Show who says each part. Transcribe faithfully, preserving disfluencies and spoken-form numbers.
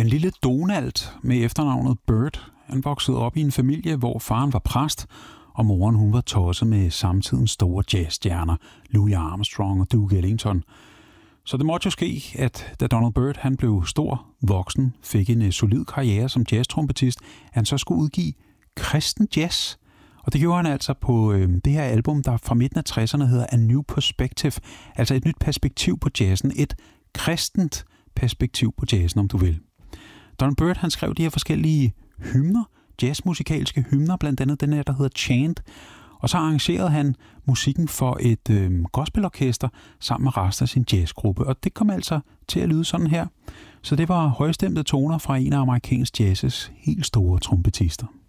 Speaker 1: Den lille Donald med efternavnet Byrd, han voksede op i en familie, hvor faren var præst, og moren hun var tosset med samtidens store jazzstjerner, Louis Armstrong og Duke Ellington. Så det måtte jo ske, at da Donald Byrd han blev stor, voksen, fik en solid karriere som jazztrompetist, han så skulle udgive kristen jazz. Og det gjorde han altså på øh, det her album, der fra midten af tresserne hedder A New Perspective, altså et nyt perspektiv på jazzen, et kristent perspektiv på jazzen, om du vil. Donald Byrd han skrev de her forskellige hymner, jazzmusikalske hymner, blandt andet den her, der hedder Chant, og så arrangerede han musikken for et øh, gospelorkester sammen med resten af sin jazzgruppe, og det kom altså til at lyde sådan her. Så det var højstemte toner fra en af amerikansk jazzes helt store trompetister.